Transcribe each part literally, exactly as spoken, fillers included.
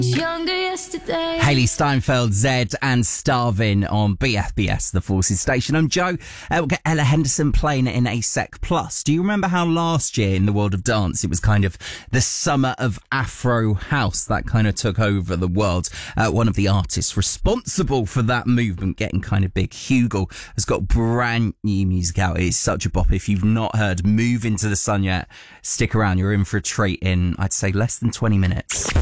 Younger yesterday. Hayley Steinfeld, Zed and Starvin on B F B S, the Forces Station. I'm Joe. Uh, we'll get Ella Henderson playing it in A S E C Plus. Do you remember how last year in the world of dance, it was kind of the summer of Afro House that kind of took over the world? Uh, one of the artists responsible for that movement getting kind of big, Hugel, has got brand new music out. It is such a bop. If you've not heard Move Into the Sun yet, stick around. You're in for a treat in, I'd say, less than twenty minutes.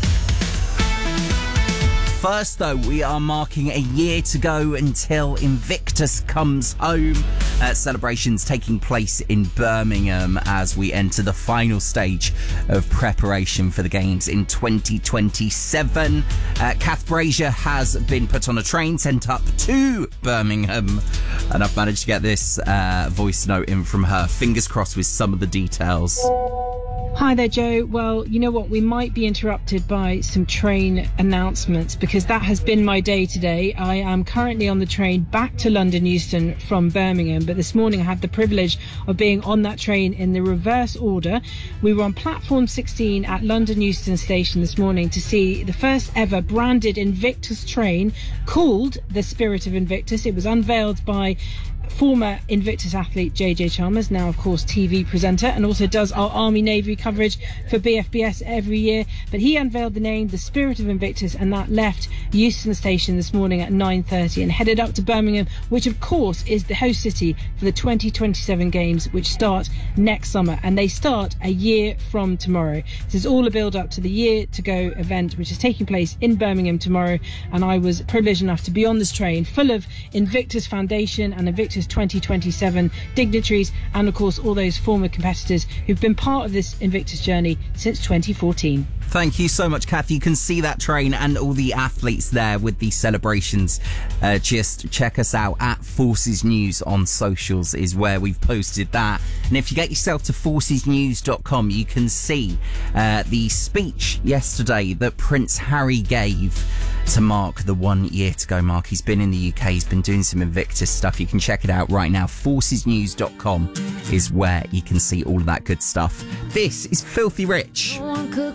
First, though, we are marking a year to go until Invictus comes home. Uh, celebrations taking place in Birmingham as we enter the final stage of preparation for the Games in twenty twenty-seven. Uh, Kath Brazier has been put on a train, sent up to Birmingham, and I've managed to get this uh, voice note in from her. Fingers crossed with some of the details. Hi there, Joe. Well, you know what? We might be interrupted by some train announcements because that has been my day today. I am currently on the train back to London Euston from Birmingham, but this morning I had the privilege of being on that train in the reverse order. We were on platform sixteen at London Euston Station this morning to see the first ever branded Invictus train called the Spirit of Invictus. It was unveiled by former Invictus athlete J J Chalmers, now of course T V presenter, and also does our Army Navy coverage for B F B S every year. But he unveiled the name, the Spirit of Invictus, and that left Euston Station this morning at nine thirty and headed up to Birmingham, which of course is the host city for the twenty twenty-seven Games, which start next summer, and they start a year from tomorrow. This is all a build up to the Year to Go event, which is taking place in Birmingham tomorrow, and I was privileged enough to be on this train full of Invictus Foundation and Invictus twenty twenty-seven dignitaries, and of course all those former competitors who've been part of this Invictus journey since twenty fourteen. Thank you so much, Kath. You can see that train and all the athletes there with the celebrations. Uh, just check us out at Forces News on socials is where we've posted that. And if you get yourself to forces news dot com, you can see uh, the speech yesterday that Prince Harry gave to mark the one year to go mark. He's been in the U K, he's been doing some Invictus stuff. You can check it out right now. forces news dot com is where you can see all of that good stuff. This is Filthy Rich. No one could